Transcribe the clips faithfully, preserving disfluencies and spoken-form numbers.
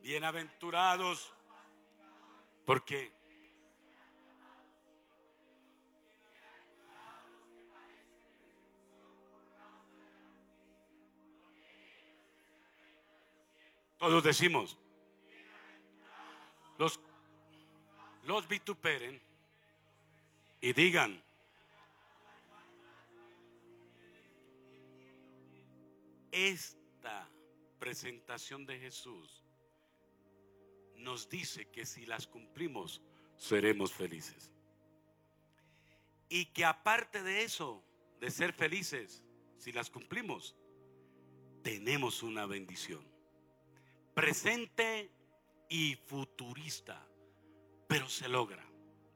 Bienaventurados, porque todos decimos, los, los vituperen y digan, esta presentación de Jesús nos dice que si las cumplimos seremos felices, y que aparte de eso, de ser felices, si las cumplimos, tenemos una bendición presente y futurista, pero se logra.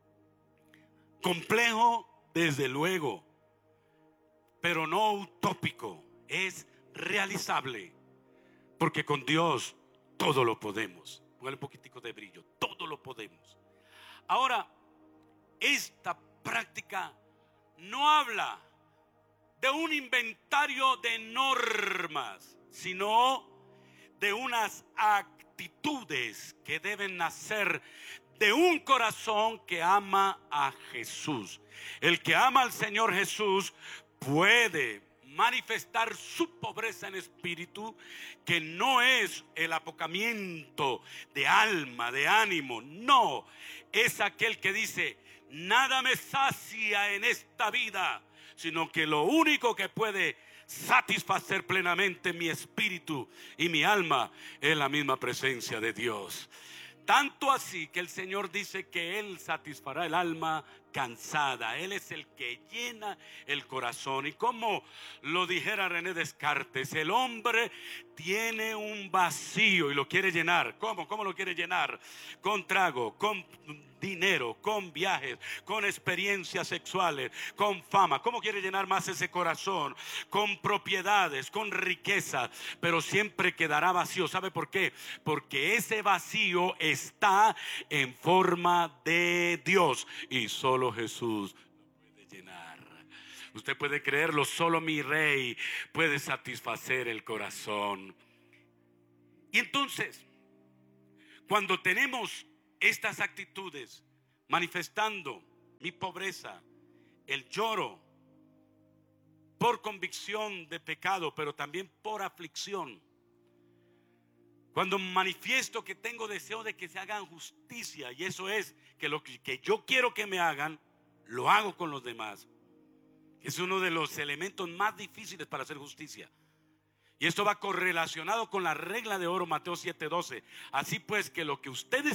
Complejo, desde luego, pero no utópico. Es realizable, porque con Dios todo lo podemos. Póngale un poquitico de brillo, todo lo podemos. Ahora, esta práctica no habla de un inventario de normas, sino de unas actitudes que deben nacer de un corazón que ama a Jesús. El que ama al Señor Jesús puede manifestar su pobreza en espíritu, que no es el apocamiento de alma, de ánimo. No, es aquel que dice: nada me sacia en esta vida, sino que lo único que puede satisfacer plenamente mi espíritu y mi alma es la misma presencia de Dios. Tanto así que el Señor dice que Él satisfará el alma cansada. Él es el que llena el corazón. Y como lo dijera René Descartes, el hombre tiene un vacío y lo quiere llenar. ¿Cómo? ¿Cómo lo quiere llenar? Con trago, con dinero, con viajes, con experiencias sexuales, con fama. ¿Cómo quiere llenar más ese corazón? Con propiedades, con riqueza, pero siempre quedará vacío. ¿Sabe por qué? Porque ese vacío está en forma de Dios y solo Jesús lo puede llenar. Usted puede creerlo, solo mi Rey puede satisfacer el corazón. Y entonces, cuando tenemos estas actitudes manifestando mi pobreza, el lloro por convicción de pecado, pero también por aflicción, cuando manifiesto que tengo deseo de que se hagan justicia, y eso es que lo que yo quiero que me hagan, lo hago con los demás, es uno de los elementos más difíciles para hacer justicia. Y esto va correlacionado con la regla de oro, Mateo siete doce. Así pues, que lo que ustedes